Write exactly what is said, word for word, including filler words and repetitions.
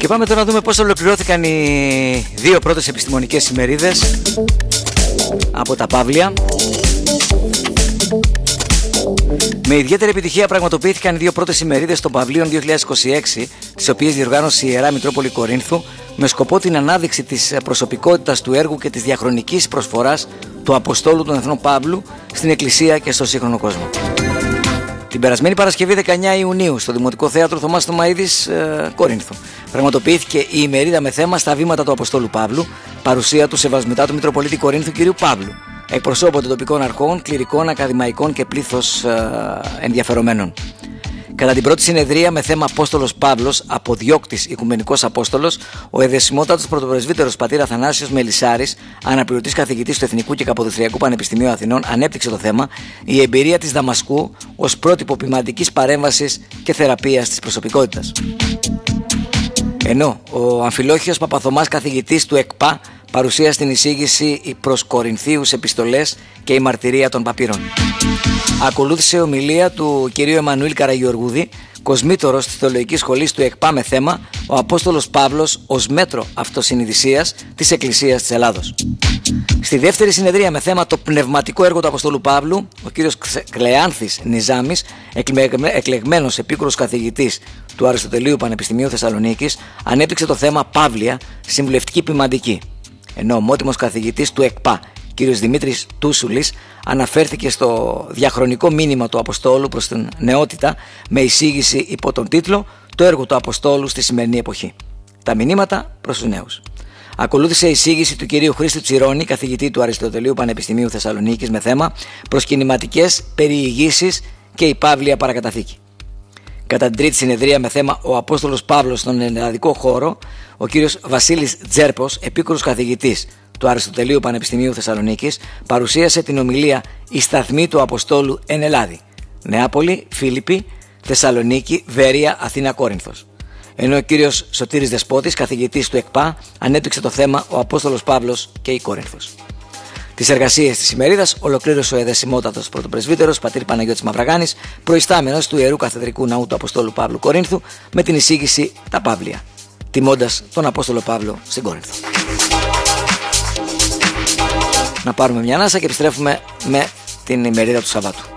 Και πάμε τώρα να δούμε πώς ολοκληρώθηκαν οι δύο πρώτες επιστημονικές ημερίδες από τα Παύλια. Με ιδιαίτερη επιτυχία πραγματοποιήθηκαν οι δύο πρώτες ημερίδες των Παυλίων δύο χιλιάδες είκοσι έξι, τις οποίες διοργάνωσε η Ιερά Μητρόπολη Κορίνθου, με σκοπό την ανάδειξη της προσωπικότητας του έργου και της διαχρονικής προσφοράς του Αποστόλου των Εθνών Παύλου στην Εκκλησία και στο σύγχρονο κόσμο. Την περασμένη Παρασκευή δεκαεννέα Ιουνίου στο Δημοτικό Θέατρο Θωμάς Θωμαΐδης ε, Κορίνθου πραγματοποιήθηκε η ημερίδα με θέμα «Στα βήματα του Αποστόλου Παύλου», παρουσία του Σεβασμητάτου Μητροπολίτη Κορίνθου κ. Παύλου, εκπροσώπων των τοπικών αρχών, κληρικών, ακαδημαϊκών και πλήθος ε, ενδιαφερομένων. Κατά την πρώτη συνεδρία με θέμα Απόστολος Παύλος, αποδιώκτης Οικουμενικός Απόστολος, ο εδεσιμότατος πρωτοπρεσβύτερος πατήρ Αθανάσιος Μελισσάρης, αναπληρωτής καθηγητής του Εθνικού και Καποδιστριακού Πανεπιστημίου Αθηνών, ανέπτυξε το θέμα «Η εμπειρία της Δαμασκού ως πρότυπο ποιμαντικής παρέμβασης και θεραπείας της προσωπικότητας». Ενώ ο Αμφιλόχιος Παπαθωμάς, καθηγητής του ΕΚΠΑ, παρουσίασε την εισήγηση προς Κορινθίους επιστολές και η μαρτυρία των παπύρων. Ακολούθησε ομιλία του κ. Εμμανουήλ Καραγεωργούδη, κοσμήτορος της Θεολογικής Σχολής του ΕΚΠΑ με θέμα «Ο Απόστολος Παύλος ως μέτρο αυτοσυνειδησίας της Εκκλησίας της Ελλάδος». Στη δεύτερη συνεδρία με θέμα «Το πνευματικό έργο του Αποστόλου Παύλου», ο κ. Κλεάνθης Νιζάμης, εκλεγμένος επίκουρος καθηγητής του Αριστοτελείου Πανεπιστημίου Θεσσαλονίκης, ανέπτυξε το θέμα «Παύλια, συμβουλευτική ποιμαντική», ενώ ο ομότιμος καθηγητής του ΕΚΠΑ, κ. Δημήτρης Τούσουλης, αναφέρθηκε στο διαχρονικό μήνυμα του Αποστόλου προς την νεότητα με εισήγηση υπό τον τίτλο «Το έργο του Αποστόλου στη σημερινή εποχή. Τα μηνύματα προς τους νέους». Ακολούθησε η εισήγηση του κ. Χρήστου Τσιρόνη, καθηγητή του Αριστοτελείου Πανεπιστημίου Θεσσαλονίκης, με θέμα «Προσκυνηματικές περιηγήσεις και η Παύλια παρακαταθήκη». Κατά την τρίτη συνεδρία με θέμα «Ο Απόστολος Παύλος στον ελλαδικό χώρο», ο κ. Βασίλης Τζέρπος, επίκουρος καθηγητής του Αριστοτελείου Πανεπιστημίου Θεσσαλονίκης, παρουσίασε την ομιλία «Η σταθμή του Αποστόλου εν Ελλάδη, Νεάπολη, Φίλιππη, Θεσσαλονίκη, Βέρεια, Αθήνα, Κόρινθος». Ενώ ο κ. Σωτήρης Δεσπότης, καθηγητής του ΕΚΠΑ, ανέπτυξε το θέμα «Ο Απόστολος Παύλος και η Κόρινθος». Τις εργασίες της ημερίδας ολοκλήρωσε ο εδεσιμότατος πρωτοπρεσβύτερος πατήρ Παναγιώτης Μαυραγάνης, προϊστάμενος του Ιερού Καθεδρικού Ναού του Αποστόλου Παύλου Κορίνθου, με την εισήγηση «Τα Παύλια», τιμώντας τον Απόστολο Παύλο στην Κόρινθο. Να πάρουμε μια ανάσα και επιστρέφουμε με την ημερίδα του Σαββάτου.